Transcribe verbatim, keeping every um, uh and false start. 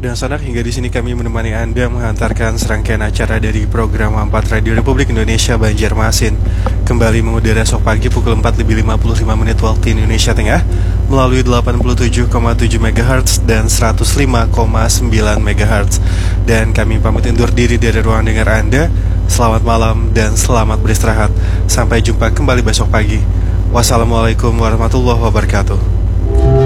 Dan sanak hingga di sini kami menemani Anda menghantarkan serangkaian acara dari program empat Radio Republik Indonesia Banjarmasin. Kembali mengudara esok pagi pukul empat lebih lima puluh lima menit waktu Indonesia Tengah melalui delapan puluh tujuh koma tujuh megahertz dan seratus lima koma sembilan megahertz. Dan kami pamit undur diri dari ruang dengar Anda. Selamat malam dan selamat beristirahat. Sampai jumpa kembali besok pagi. Wassalamualaikum warahmatullahi wabarakatuh.